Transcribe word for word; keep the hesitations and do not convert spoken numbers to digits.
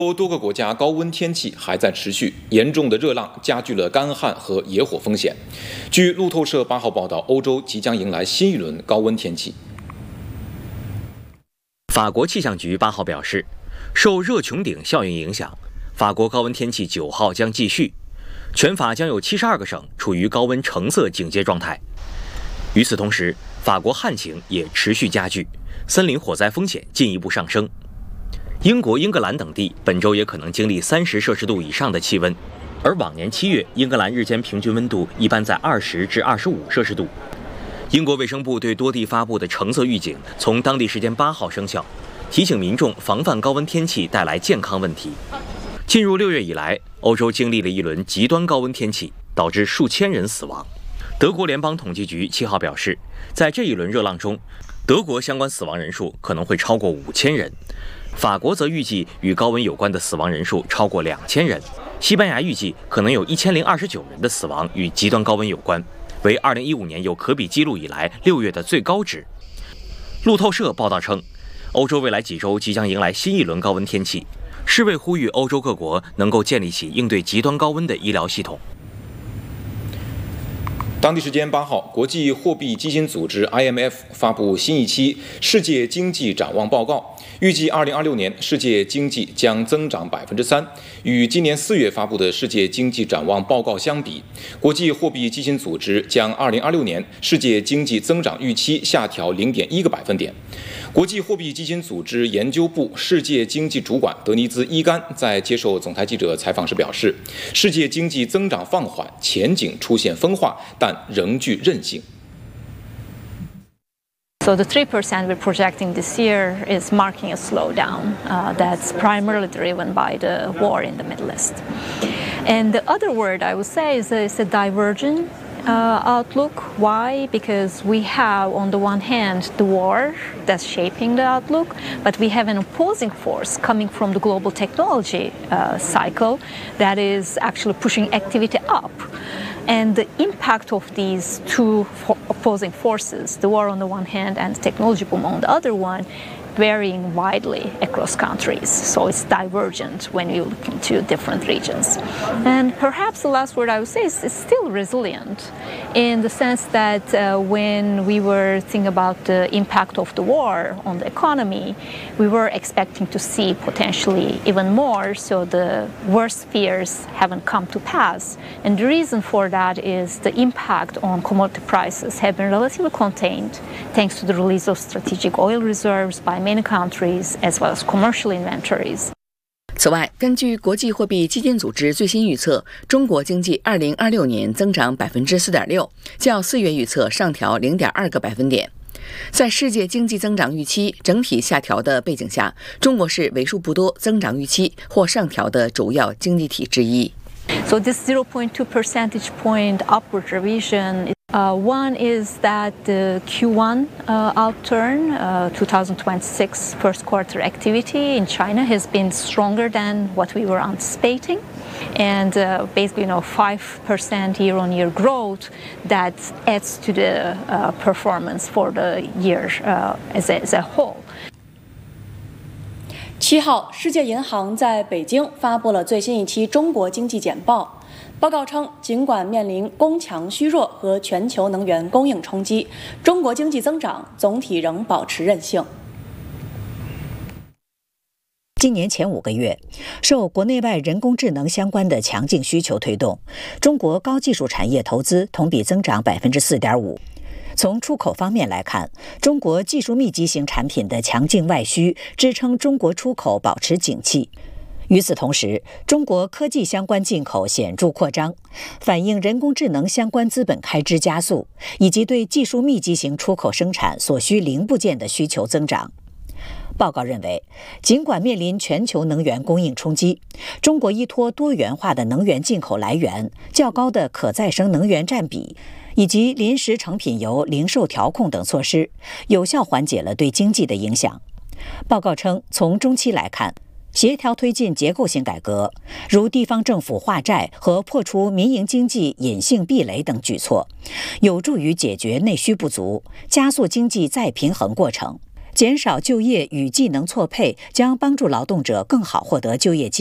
欧多个国家高温天气还在持续，严重的热浪加剧了干旱和野火风险。据路透社八号报道，欧洲即将迎来新一轮高温天气。 法国气象局八号表示，受热穹顶效应影响，法国高温天气九号将继续，全法将有七十二个省处于高温橙色警戒状态。与此同时，法国旱情也持续加剧，森林火灾风险进一步上升。英国、英格兰等地本周也可能经历三十摄氏度以上的气温，而往年七月，英格兰日间平均温度一般在二十至二十五摄氏度。英国卫生部对多地发布的橙色预警从当地时间八号生效，提醒民众防范高温天气带来健康问题。进入六月以来，欧洲经历了一轮极端高温天气，导致数千人死亡。德国联邦统计局七号表示，在这一轮热浪中，德国相关死亡人数可能会超过五千人。法国则预计与高温有关的死亡人数超过两千人，西班牙预计可能有一千零二十九人的死亡与极端高温有关，为二零一五年有可比记录以来六月的最高值。路透社报道称，欧洲未来几周即将迎来新一轮高温天气，世卫呼吁欧洲各国能够建立起应对极端高温的医疗系统。 当地时间八号，国际货币基金组织 I M F 发布新一期世界经济展望报告，预计二零二六年世界经济将增长百分之三。与今年四月发布的世界经济展望报告相比，国际货币基金组织将二零二六年世界经济增长预期下调零点一个百分点。国际货币基金组织研究部世界经济主管德尼兹·伊甘在接受总台记者采访时表示，世界经济增长放缓，前景出现分化，但仍具韧性。 So the three percent we're projecting this year is marking a slowdown uh, that's primarily driven by the war in the Middle East. And the other word I would say is, is a divergent uh, outlook. Why? Because we have, on the one hand, the war that's shaping the outlook, but we have an opposing force coming from the global technology uh, cycle that is actually pushing activity up. And the impact of these two opposing forces, the war on the one hand and the technology boom on the other one, varying widely across countries. So it's divergent when you look into different regions. And perhaps the last word I would say is it's still resilient in the sense that uh, when we were thinking about the impact of the war on the economy, we were expecting to see potentially even more, so the worst fears haven't come to pass. And the reason for that is the impact on commodity prices have been relatively contained thanks to the release of strategic oil reserves by many countries as well as commercial inventories. 此外，根据国际货币基金组织最新预测，中国经济二零二六年增长百分之四点六，较四月预测上调零点二个百分点。在世界经济增长预期整体下调的背景下，中国是为数不多增长预期或上调的主要经济体之一。 So this zero point two percentage point upward revision, uh, one is that the Q one uh, outturn, uh, twenty twenty-six first quarter activity in China has been stronger than what we were anticipating. And uh, basically, you know, five percent year-on-year growth that adds to the uh, performance for the year uh, as, a, as a whole. 七号，世界银行在北京发布了最新一期中国经济简报。报告称，尽管面临供强虚弱和全球能源供应冲击，中国经济增长总体仍保持韧性。 今年前五个月，受国内外人工智能相关的强劲需求推动，中国高技术产业投资同比增长百分之四点五。从出口方面来看，中国技术密集型产品的强劲外需支撑中国出口保持景气。与此同时，中国科技相关进口显著扩张，反映人工智能相关资本开支加速，以及对技术密集型出口生产所需零部件的需求增长。报告认为，尽管面临全球能源供应冲击，中国依托多元化的能源进口来源、较高的可再生能源占比以及临时成品油零售调控等措施，有效缓解了对经济的影响。报告称，从中期来看，协调推进结构性改革，如地方政府化债和破除民营经济隐性壁垒等举措，有助于解决内需不足，加速经济再平衡过程。 减少就业与技能错配，将帮助劳动者更好获得就业机